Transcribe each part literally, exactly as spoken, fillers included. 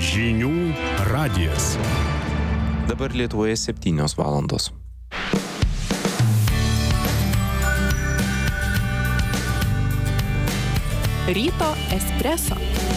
Žinių radijas. Dabar Lietuvoje septynios valandos. Ryto espreso.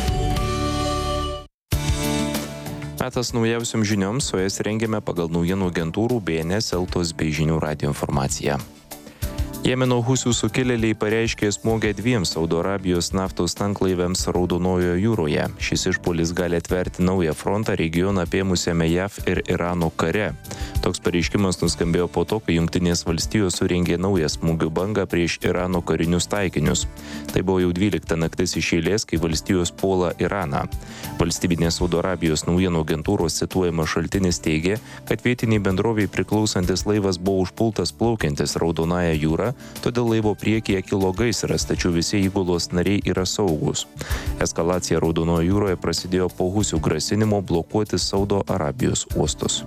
Metas naujausiom žinioms, o jas rengiame pagal naujienų agentūrų B N S, Eltos bei Žinių radijo informaciją. Jemeno husių sukilėliai pareiškė smogę dviem Saudo Arabijos naftos tanklaiviams Raudonojoje jūroje. Šis išpuolis gali atverti naują frontą regioną apėmusiame J A V ir Irano kare. Toks pareiškimas nuskambėjo po to, kai Jungtinės valstijos surengė naują smūgių bangą prieš Irano karinius taikinius. Tai buvo jau dvylikta naktis iš eilės, kai valstijos puola Iraną. Valstybinės Saudo Arabijos naujienų agentūros cituojamas šaltinis teigė, kad vietiniai bendroviai priklausantis laivas buvo užpultas plaukiantis Raudonąją jūrą, todėl laivo priekyje kilo gaisras, tačiau visi įgulos nariai yra saugūs. Eskalacija Raudonojoje jūroje prasidėjo po husių grasinimo blokuoti Saudo Arabijos uostus.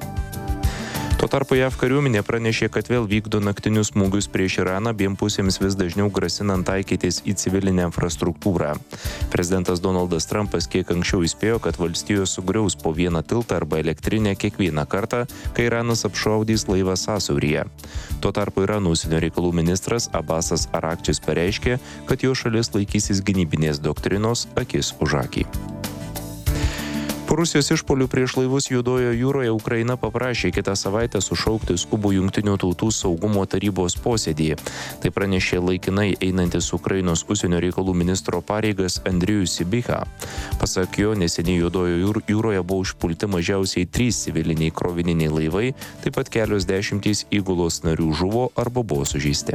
Tuo tarpu J A V kariuomenė pranešė, kad vėl vykdo naktinius smūgius prieš Iraną, abiem pusėms vis dažniau grasinant taikytis į civilinę infrastruktūrą. Prezidentas Donaldas Trumpas kiek anksčiau įspėjo, kad valstijos sugriaus po vieną tiltą arba elektrinę kiekvieną kartą, kai Iranas apšaudys laivą sąsiauryje. Tuo tarpu Irano užsienio reikalų ministras Abbasas Arakčis pareiškė, kad jo šalis laikysis gynybinės doktrinos akis už akį. Po Rusijos išpuolių prieš laivus Juodojoje jūroje Ukraina paprašė kitą savaitę sušaukti skubų Jungtinių tautų saugumo tarybos posėdį. Tai pranešė laikinai einantis Ukrainos užsienio reikalų ministro pareigas Andrijus Sybiha. Pasak jo, neseniai Juodojoje jūroje buvo užpulti mažiausiai trys civiliniai krovininiai laivai, taip pat kelios dešimtys įgulos narių žuvo arba buvo sužeisti.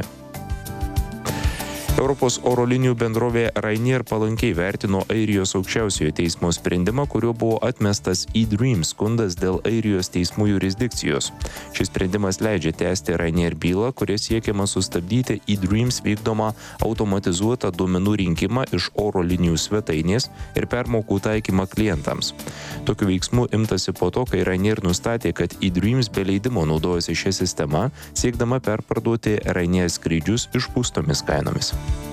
Europos oro linijų bendrovė Ryanair palankiai vertino Airijos aukščiausiojo teismo sprendimą, kuriuo buvo atmestas eDream skundas dėl Airijos teismų jurisdikcijos. Šis sprendimas leidžia tęsti Ryanair bylą, kuria siekiama sustabdyti eDreams vykdomą automatizuotą duomenų rinkimą iš oro linijų svetainės ir permokų taikymą klientams. Tokiu veiksmu imtasi po to, kai Ryanair nustatė, kad eDreams be leidimo naudojasi šią sistemą, siekdama perparduoti Ryanair skrydžius išpūstomis kainomis.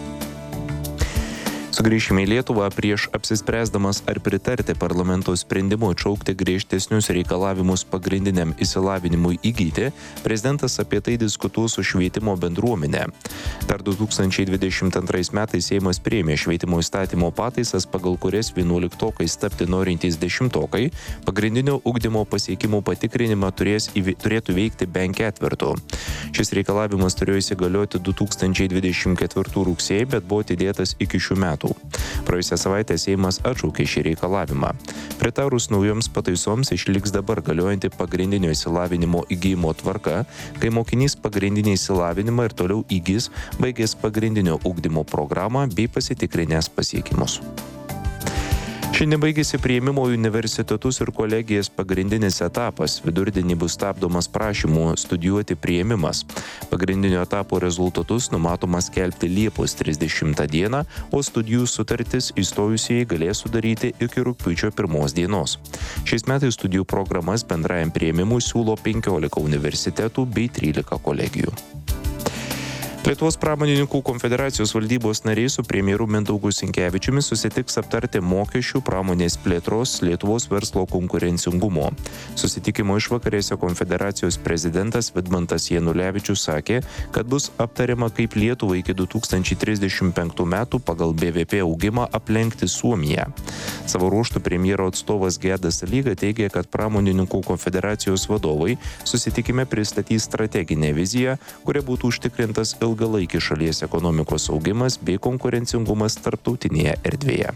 Sugrįšime į Lietuvą. Prieš apsispręsdamas ar pritarti parlamento sprendimu atšaukti griežtesnius reikalavimus pagrindiniam išsilavinimui įgyti, prezidentas apie tai diskutuos su švietimo bendruomenė. Dar du tūkstančiai dvidešimt antrais metais Seimas priėmė švietimo įstatymo pataisas, pagal kurias vienuoliktokais tapti norintys dešimtokai pagrindinio ugdymo pasiekimų patikrinimą turės, turėtų veikti bent ketvirtu. Šis reikalavimas turėjo įsigalioti du tūkstančiai dvidešimt ketvirtų rugsėjį, bet buvo atidėtas iki šių metų. Praėjusią savaitę Seimas atšaukė šį reikalavimą. Pritarus naujoms pataisoms išliks dabar galiojanti pagrindinio išsilavinimo įgyjimo tvarka, kai mokinys pagrindinį išsilavinimą ir toliau įgys, baigęs pagrindinio ugdymo programą bei pasitikrinęs pasiekimus. Šiandien baigėsi priėmimo į universitetus ir kolegijas pagrindinis etapas. Vidurdienį bus stabdomas prašymų studijuoti priėmimas. Pagrindinio etapo rezultatus numatoma skelbti Liepos trisdešimtą dieną, o studijų sutartis įstojusieji galės sudaryti iki rugpjūčio pirmos dienos. Šiais metais studijų programas bendrajam priėmimui siūlo penkiolika universitetų bei trylika kolegijų. Lietuvos pramonininkų konfederacijos valdybos nariai su premjeru Mindaugu Sinkevičiumi susitiks aptarti mokesčių, pramonės plėtros, Lietuvos verslo konkurencingumo. Susitikimo išvakarėse konfederacijos prezidentas Vidmantas Janulevičius sakė, kad bus aptariama, kaip Lietuvai iki du tūkstančiai trisdešimt penktų metų pagal B V P augimą aplenkti Suomiją. Savo ruožtu premjero atstovas Gedas Lyga teigė, kad pramonininkų konfederacijos vadovai susitikime pristatys strateginę viziją, kuria būtų užtikrintas ilgalaikis šalies ekonomikos augimas bei konkurencingumas tarptautinėje erdvėje.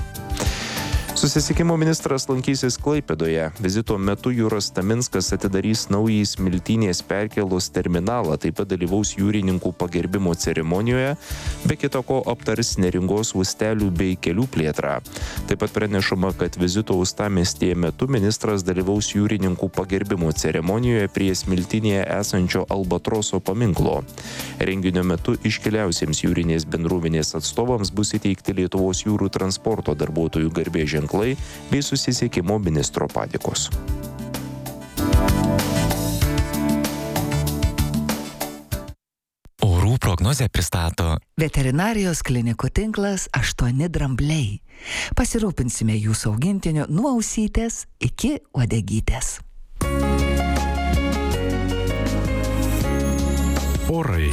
Susisiekimo ministras lankysis Klaipėdoje. Vizito metu Juras Taminskas atidarys naująjį smiltynės perkėlos terminalą, taip pat dalyvaus jūrininkų pagerbimo ceremonijoje, be kita ko aptars Neringos uostelių bei kelių plėtrą. Taip pat pranešama, kad vizito uostamiestyje metu ministras dalyvaus jūrininkų pagerbimo ceremonijoje prie smiltynėje esančio Albatroso paminklo. Renginio metu iškiliausiems jūrinės bendruomenės atstovams bus įteikti Lietuvos jūrų transporto darbuotojų garbės ženklai bei susisiekimo ministro padėkos. Orų prognozė. Diagnozę pristato Veterinarijos klinikų tinklas aštuoni drambliai. Pasirūpinsime jūsų augintiniu nuo ausytės iki uodegytės. Orai.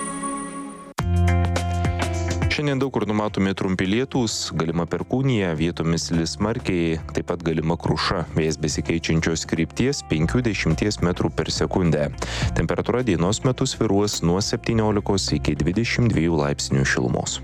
Šiandien daug kur numatomi trumpi lietūs, galima perkūnija, vietomis lis smarkiai, taip pat galima kruša, vėjas besikeičiančios krypties penki dešimties metrų per sekundę. Temperatūra dienos metu svyruos nuo septyniolikos iki dvidešimt dviejų laipsnių šilumos.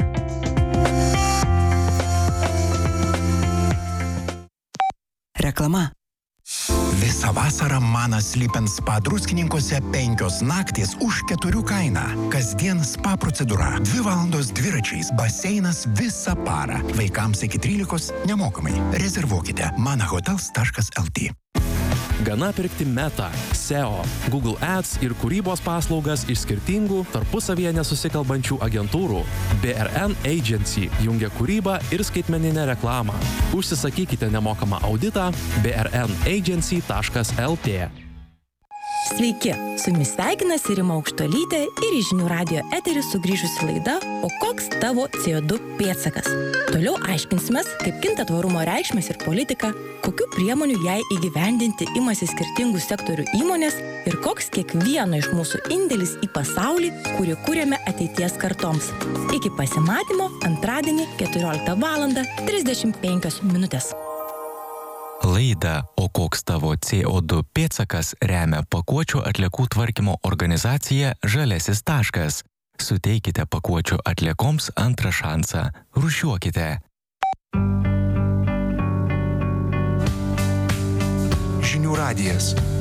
Reklama. Visą vasarą Manas Sleep Spa druskininkuose penkios naktys už keturių kainą. Kasdien spa procedūra. Dvi valandos dviračiais, baseinas visą parą. Vaikams iki trylikos nemokamai. Rezervuokite manahotels taškas lt. Gana pirkti Meta, S E O, Google Ads ir kūrybos paslaugas iš skirtingų, tarpusavyje nesusikalbančių agentūrų. B R N Agency jungia kūrybą ir skaitmeninę reklamą. Užsisakykite nemokamą auditą b r n agency taškas l t. Sveiki, su jumis sveikinasi Rima Aukštuolytė ir į Žinių radijo eterį sugrįžusi laida O koks tavo C O du pėdsakas? Toliau aiškinsimės, kaip kinta tvarumo reikšmės ir politika, kokių priemonių jai įgyvendinti imasi skirtingų sektorių įmonės ir koks kiekvieno iš mūsų indėlis į pasaulį, kurį kūrėme ateities kartoms. Iki pasimatymo antradienį keturioliktą valandą trisdešimt penkios minutės. Laidą O koks tavo C O du pėdsakas remia pakuočių atliekų tvarkymo organizacija Žaliasis taškas. Suteikite pakuočių atliekoms antrą šansą. Rūšiuokite. Žinių radijas.